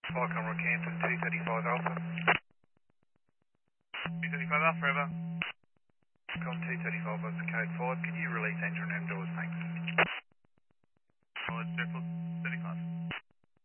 Falcon Rockhampton 235 Alpha. 235 Alpha, Ever. Falcon 235 was the code 5. Could you release engine room door